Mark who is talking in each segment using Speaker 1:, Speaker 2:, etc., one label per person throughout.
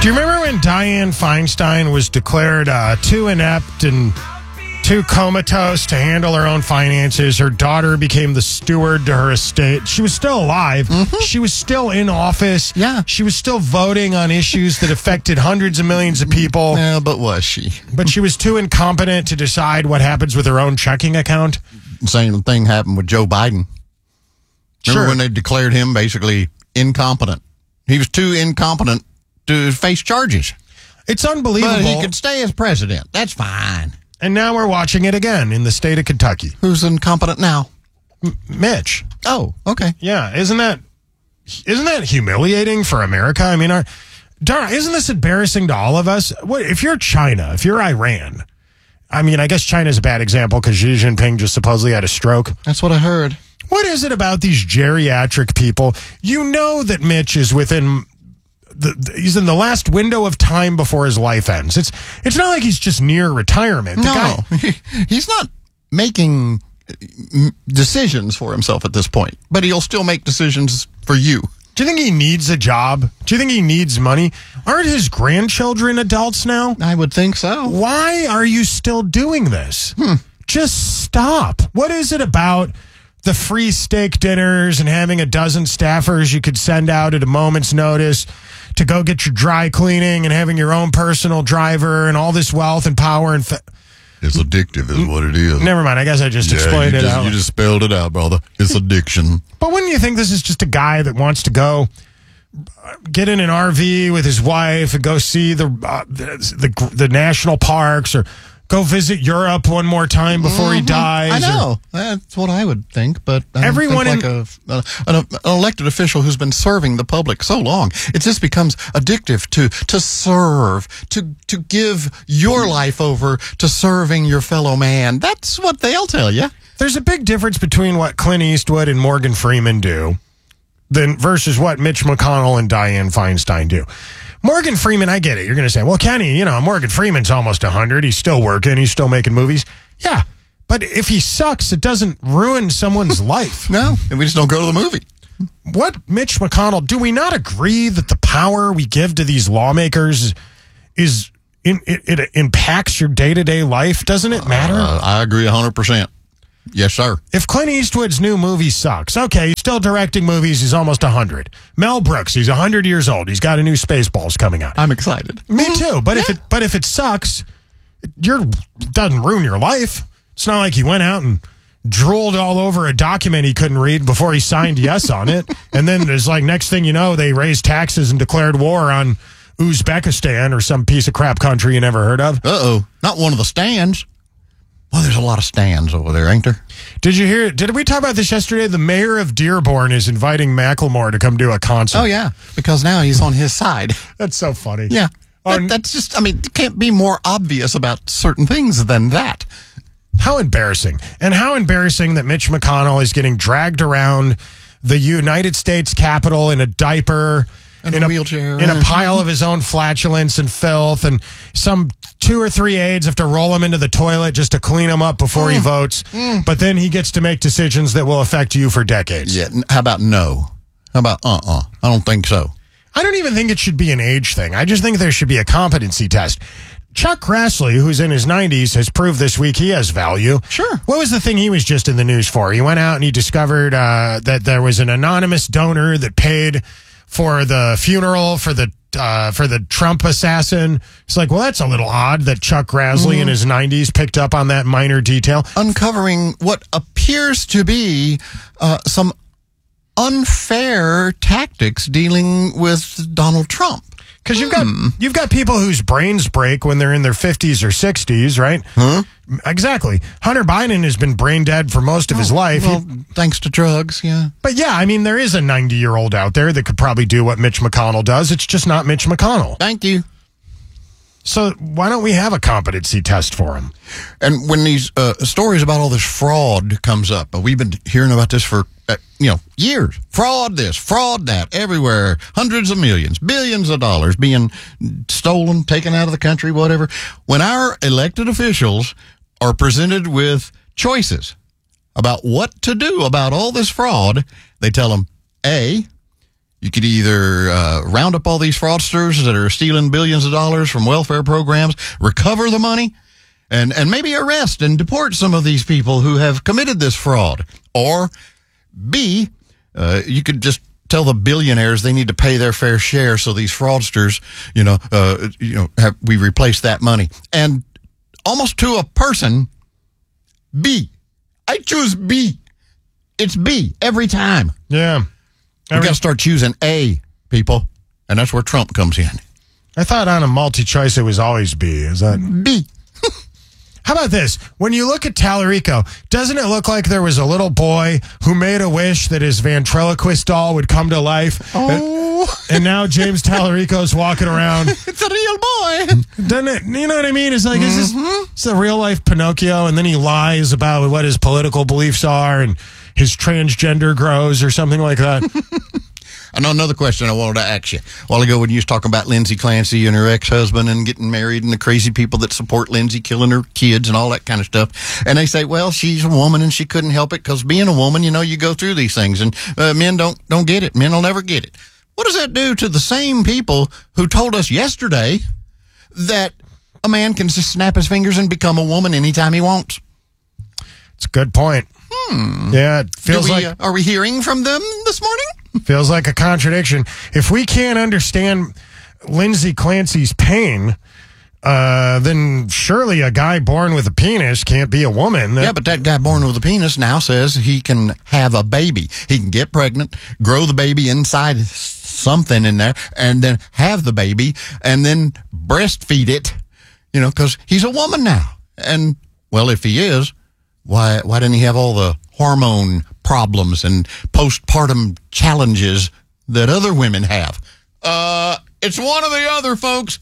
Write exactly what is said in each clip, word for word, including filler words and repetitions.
Speaker 1: Do you remember when Dianne Feinstein was declared uh, too inept and too comatose to handle her own finances? Her daughter became the steward to her estate. She was still alive. Mm-hmm. She was still in office.
Speaker 2: Yeah.
Speaker 1: She was still voting on issues that affected hundreds of millions of people.
Speaker 2: Yeah, but was she?
Speaker 1: But she was too incompetent to decide what happens with her own checking account.
Speaker 2: Same thing happened with Joe Biden. Remember
Speaker 1: Sure.
Speaker 2: when they declared him basically incompetent? He was too incompetent to face charges.
Speaker 1: It's unbelievable.
Speaker 2: But he could stay as president. That's fine.
Speaker 1: And now we're watching it again in the state of Kentucky.
Speaker 2: Who's incompetent now?
Speaker 1: M- Mitch.
Speaker 2: Oh, okay.
Speaker 1: Yeah, isn't that isn't that humiliating for America? I mean, our, darn, isn't this embarrassing to all of us? What if you're China? If you're Iran? I mean, I guess China's a bad example because Xi Jinping just supposedly had a stroke.
Speaker 2: That's what I heard.
Speaker 1: What is it about these geriatric people? You know that Mitch is within the, the he's in the last window of time before his life ends. It's it's not like he's just near retirement. The
Speaker 2: No,
Speaker 1: guy,
Speaker 2: he's not making decisions for himself at this point, but he'll still make decisions for you.
Speaker 1: do you think he needs a job? Do you think he needs money? Aren't his grandchildren adults now?
Speaker 2: I would think so.
Speaker 1: Why are you still doing this?
Speaker 2: Hmm.
Speaker 1: Just stop. What is it about the free steak dinners and having a dozen staffers you could send out at a moment's notice to go get your dry cleaning and having your own personal driver and all this wealth and power and fa-
Speaker 2: It's addictive is what it is.
Speaker 1: never mind. I guess I just
Speaker 2: Yeah,
Speaker 1: explained
Speaker 2: you
Speaker 1: it
Speaker 2: just,
Speaker 1: out.
Speaker 2: You just spelled it out, brother. It's addiction.
Speaker 1: But wouldn't you think this is just a guy that wants to go get in an R V with his wife and go see the uh, the, the the national parks or go visit Europe one more time before he dies?
Speaker 2: I
Speaker 1: or-
Speaker 2: know. That's what I would think, but I don't
Speaker 1: Everyone
Speaker 2: think
Speaker 1: in-
Speaker 2: like a, a, an, an elected official who's been serving the public so long, it just becomes addictive to to serve, to to give your life over to serving your fellow man. That's what they'll tell you.
Speaker 1: There's a big difference between what Clint Eastwood and Morgan Freeman do than versus what Mitch McConnell and Dianne Feinstein do. Morgan Freeman, I get it. You're going to say, well, Kenny, you know, Morgan Freeman's almost one hundred. He's still working. He's still making movies. Yeah, but if he sucks, it doesn't ruin someone's life.
Speaker 2: No, and we just don't go to the movie.
Speaker 1: What, Mitch McConnell, do we not agree that the power we give to these lawmakers is, in, it, it impacts your day-to-day life? Doesn't it matter?
Speaker 2: Uh, I agree one hundred percent. Yes, sir.
Speaker 1: If Clint Eastwood's new movie sucks, okay, he's still directing movies. He's almost one hundred. Mel Brooks, he's one hundred years old. He's got a new Spaceballs coming out.
Speaker 2: I'm excited.
Speaker 1: Me too. But if it but if it sucks, it you're, doesn't ruin your life. It's not like he went out and drooled all over a document he couldn't read before he signed yes on it. And then there's like next thing you know, they raised taxes and declared war on Uzbekistan or some piece of crap country you never heard of.
Speaker 2: Uh-oh. Not one of the stands. Well, there's a lot of stands over there, ain't there?
Speaker 1: Did you hear? Did we talk about this yesterday? The mayor of Dearborn is inviting Macklemore to come do a concert.
Speaker 2: Oh, yeah, because now he's on his side.
Speaker 1: That's so funny.
Speaker 2: Yeah.
Speaker 1: Oh,
Speaker 2: That, that's just, I mean, it can't be more obvious about certain things than that.
Speaker 1: How embarrassing. And how embarrassing that Mitch McConnell is getting dragged around the United States Capitol in a diaper.
Speaker 2: In
Speaker 1: in
Speaker 2: a wheelchair.
Speaker 1: In a pile of his own flatulence and filth. And some two or three aides have to roll him into the toilet just to clean him up before
Speaker 2: Mm.
Speaker 1: he votes. Mm. But then he gets to make decisions that will affect you for decades.
Speaker 2: Yeah. n- How about no? How about uh-uh? I don't think so.
Speaker 1: I don't even think it should be an age thing. I just think there should be a competency test. Chuck Grassley, who's in his nineties, has proved this week he has value.
Speaker 2: Sure.
Speaker 1: What was the thing he was just in the news for? He went out and he discovered uh, that there was an anonymous donor that paid for the funeral for the uh, for the Trump assassin. It's like, well, that's a little odd that Chuck Grassley mm. in his nineties picked up on that minor detail.
Speaker 2: Uncovering what appears to be uh, some unfair tactics dealing with Donald Trump.
Speaker 1: Because you've got you've got people whose brains break when they're in their fifties or sixties, right?
Speaker 2: Huh?
Speaker 1: Exactly. Hunter Biden has been brain dead for most of
Speaker 2: oh,
Speaker 1: his life.
Speaker 2: Well,
Speaker 1: he,
Speaker 2: thanks to drugs, yeah.
Speaker 1: But yeah, I mean, there is a ninety-year-old out there that could probably do what Mitch McConnell does. It's just not Mitch McConnell.
Speaker 2: Thank you.
Speaker 1: So why don't we have a competency test for him?
Speaker 2: And when these uh, stories about all this fraud comes up, uh, we've been hearing about this for, uh, you know, years. Fraud this, fraud that, everywhere. Hundreds of millions, billions of dollars being stolen, taken out of the country, whatever. When our elected officials are presented with choices about what to do about all this fraud, they tell them, A, You could either uh, round up all these fraudsters that are stealing billions of dollars from welfare programs, recover the money, and, and maybe arrest and deport some of these people who have committed this fraud. Or B, uh, you could just tell the billionaires they need to pay their fair share so these fraudsters, you know, uh, you know, have, we replace that money. And almost to a person, B. I choose B. It's B every time.
Speaker 1: Yeah.
Speaker 2: We got to start choosing A, people, and that's where Trump comes in.
Speaker 1: I thought on a multi-choice it was always B. Is that
Speaker 2: B?
Speaker 1: How about this? When you look at Tallarico, doesn't it look like there was a little boy who made a wish that his ventriloquist doll would come to life?
Speaker 2: Oh.
Speaker 1: And now James Tallarico's walking around.
Speaker 2: It's a real boy.
Speaker 1: Doesn't it? You know what I mean? It's like, mm-hmm. is this it's a real-life Pinocchio, and then he lies about what his political beliefs are, and his transgender grows or something like that.
Speaker 2: I know another question I wanted to ask you. A while ago when you was talking about Lindsay Clancy and her ex-husband and getting married and the crazy people that support Lindsay killing her kids and all that kind of stuff. And they say, well, she's a woman and she couldn't help it because being a woman, you know, you go through these things. And uh, men don't, don't get it. Men will never get it. What does that do to the same people who told us yesterday that a man can just snap his fingers and become a woman anytime he wants?
Speaker 1: It's a good point.
Speaker 2: Hmm.
Speaker 1: Yeah, it feels
Speaker 2: we,
Speaker 1: like...
Speaker 2: Uh, are we hearing from them this morning?
Speaker 1: Feels like a contradiction. If we can't understand Lindsay Clancy's pain, uh, then surely a guy born with a penis can't be a woman. That-
Speaker 2: yeah, but that guy born with a penis now says he can have a baby. He can get pregnant, grow the baby inside something in there, and then have the baby, and then breastfeed it, you know, because he's a woman now. And, well, if he is, why why didn't he have all the hormone problems and postpartum challenges that other women have? Uh, it's one or the other, folks.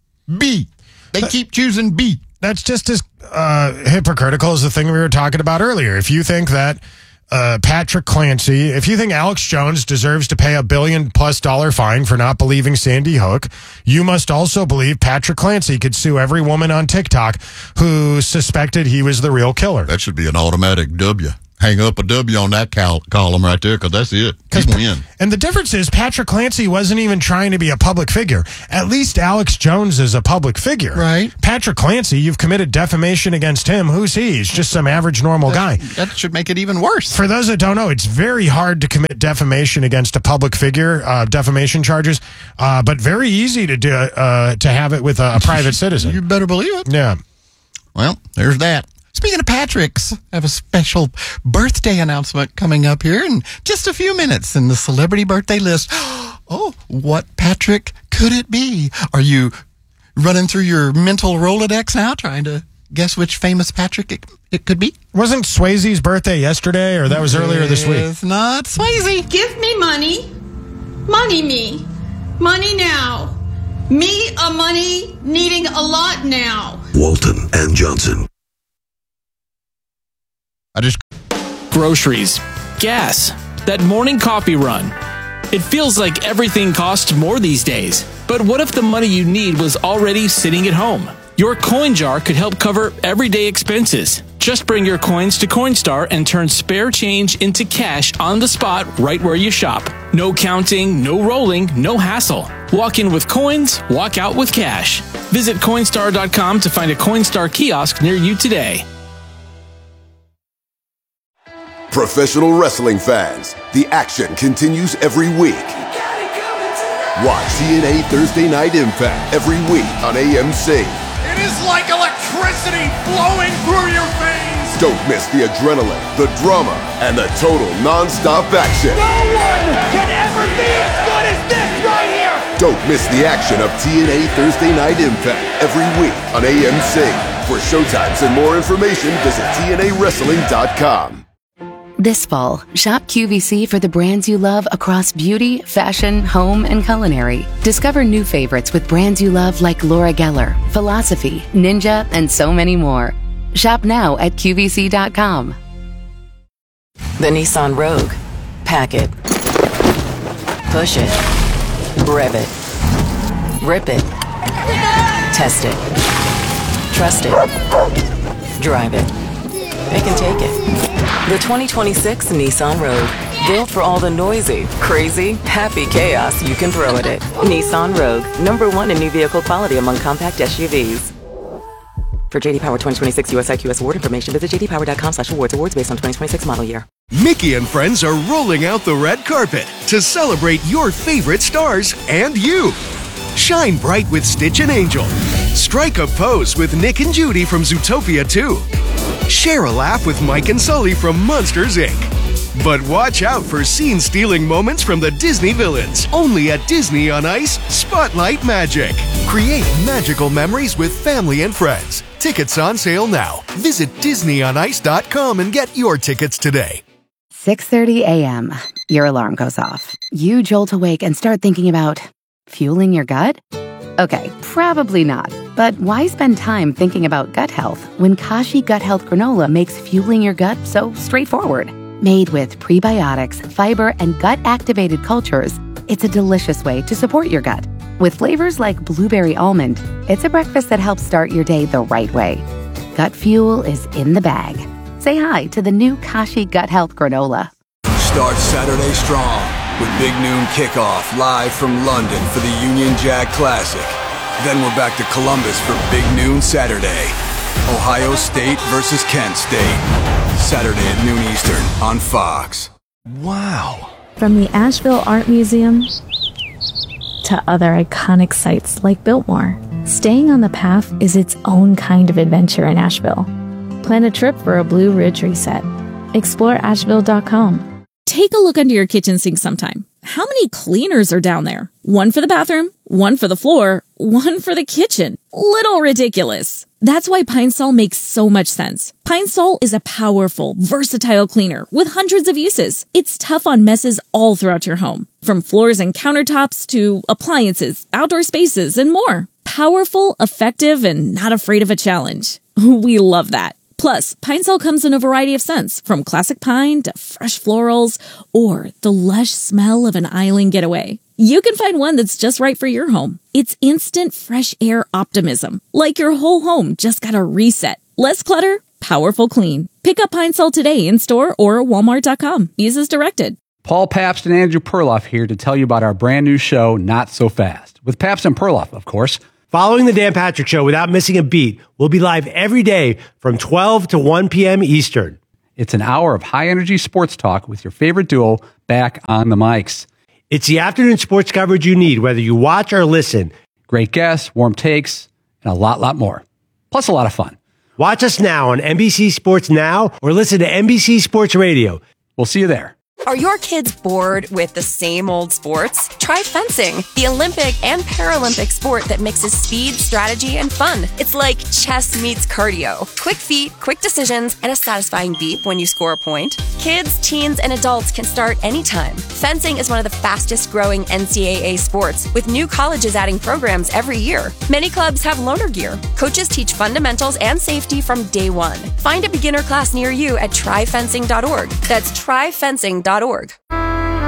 Speaker 2: B. They keep choosing B.
Speaker 1: That's just as uh, hypocritical as the thing we were talking about earlier. If you think that uh, Patrick Clancy, if you think Alex Jones deserves to pay a billion plus dollar fine for not believing Sandy Hook, you must also believe Patrick Clancy could sue every woman on TikTok who suspected he was the real killer.
Speaker 2: That should be an automatic W. Hang up a W on that col- column right there, because that's it. He win.
Speaker 1: And the difference is Patrick Clancy wasn't even trying to be a public figure. At least Alex Jones is a public figure.
Speaker 2: Right.
Speaker 1: Patrick Clancy, you've committed defamation against him. Who's he? He's just some average, normal
Speaker 2: that,
Speaker 1: guy.
Speaker 2: That should make it even worse.
Speaker 1: For those that don't know, it's very hard to commit defamation against a public figure, uh, defamation charges, uh, but very easy to do uh, to have it with a, a private citizen.
Speaker 2: You better believe it.
Speaker 1: Yeah.
Speaker 2: Well, there's that. Speaking of Patrick's, I have a special birthday announcement coming up here in just a few minutes in the celebrity birthday list. Oh, what Patrick could it be? Are you running through your mental Rolodex now, trying to guess which famous Patrick it, it could be?
Speaker 1: Wasn't Swayze's birthday yesterday, or that was earlier this week?
Speaker 2: It's not Swayze.
Speaker 3: Give me money. Money me. Money now. Me a money needing a lot now.
Speaker 4: Walton and Johnson.
Speaker 2: I just
Speaker 5: groceries, gas, that morning coffee run. It feels like everything costs more these days. But what if the money you need was already sitting at home? Your coin jar could help cover everyday expenses. Just bring your coins to Coinstar and turn spare change into cash on the spot right where you shop. No counting, no rolling, no hassle. Walk in with coins, walk out with cash. Visit Coinstar dot com to find a Coinstar kiosk near you today.
Speaker 6: Professional wrestling fans, the action continues every week. Watch T N A Thursday Night Impact every week on A M C.
Speaker 7: It is like electricity flowing through your veins.
Speaker 6: Don't miss the adrenaline, the drama, and the total non-stop action.
Speaker 7: No one can ever be as good as this right here.
Speaker 6: Don't miss the action of T N A Thursday Night Impact every week on A M C. For showtimes and more information, visit T N A wrestling dot com.
Speaker 8: This fall, shop Q V C for the brands you love across beauty, fashion, home, and culinary. Discover new favorites with brands you love like Laura Geller, Philosophy, Ninja, and so many more. Shop now at Q V C dot com.
Speaker 9: The Nissan Rogue. Pack it. Push it. Rev it. Rip it. Test it. Trust it. Drive it. It can take it. The twenty twenty-six Nissan Rogue. Built for all the noisy, crazy, happy chaos you can throw at it. Nissan Rogue, number one in new vehicle quality among compact S U Vs. For J D Power twenty twenty-six U S I Q S award information, visit j d power dot com slash awards. Awards based on twenty twenty-six model year.
Speaker 4: Mickey and friends are rolling out the red carpet to celebrate your favorite stars and you. Shine bright with Stitch and Angel. Strike a pose with Nick and Judy from Zootopia two. Share a laugh with Mike and Sully from Monsters, Incorporated. But watch out for scene-stealing moments from the Disney villains. Only at Disney on Ice, Spotlight Magic. Create magical memories with family and friends. Tickets on sale now. Visit disney on ice dot com and get your tickets today.
Speaker 8: six thirty a.m. Your alarm goes off. You jolt awake and start thinking about fueling your gut? Okay, probably not. But why spend time thinking about gut health when Kashi Gut Health Granola makes fueling your gut so straightforward? Made with prebiotics, fiber, and gut-activated cultures, it's a delicious way to support your gut. With flavors like blueberry almond, it's a breakfast that helps start your day the right way. Gut fuel is in the bag. Say hi to the new Kashi Gut Health Granola.
Speaker 10: Start Saturday strong with Big Noon Kickoff live from London for the Union Jack Classic. Then we're back to Columbus for Big Noon Saturday. Ohio State versus Kent State. Saturday at noon Eastern on Fox.
Speaker 4: Wow.
Speaker 11: From the Asheville Art Museum to other iconic sites like Biltmore, staying on the path is its own kind of adventure in Asheville. Plan a trip for a Blue Ridge reset. Explore asheville dot com.
Speaker 12: Take a look under your kitchen sink sometime. How many cleaners are down there? One for the bathroom, one for the floor, one for the kitchen. Little ridiculous. That's why Pine Sol makes so much sense. Pine Sol is a powerful, versatile cleaner with hundreds of uses. It's tough on messes all throughout your home, from floors and countertops to appliances, outdoor spaces, and more. Powerful, effective, and not afraid of a challenge. We love that. Plus, Pine Sol comes in a variety of scents, from classic pine to fresh florals or the lush smell of an island getaway. You can find one that's just right for your home. It's instant fresh air optimism, like your whole home just got a reset. Less clutter, powerful clean. Pick up Pine Sol today in store or walmart dot com. Use as directed.
Speaker 13: Paul Pabst and Andrew Perloff here to tell you about our brand new show, Not So Fast, with Pabst and Perloff, of course.
Speaker 14: Following the Dan Patrick Show without missing a beat, we'll be live every day from twelve to one p.m. Eastern.
Speaker 13: It's an hour of high-energy sports talk with your favorite duo back on the mics.
Speaker 14: It's the afternoon sports coverage you need, whether you watch or listen.
Speaker 13: Great guests, warm takes, and a lot, lot more. Plus a lot of fun.
Speaker 14: Watch us now on N B C Sports Now or listen to N B C Sports Radio.
Speaker 13: We'll see you there.
Speaker 15: Are your kids bored with the same old sports? Try fencing, the Olympic and Paralympic sport that mixes speed, strategy, and fun. It's like chess meets cardio. Quick feet, quick decisions, and a satisfying beep when you score a point. Kids, teens, and adults can start anytime. Fencing is one of the fastest growing N C double A sports, with new colleges adding programs every year. Many clubs have loaner gear. Coaches teach fundamentals and safety from day one. Find a beginner class near you at try fencing dot org. That's try fencing dot org.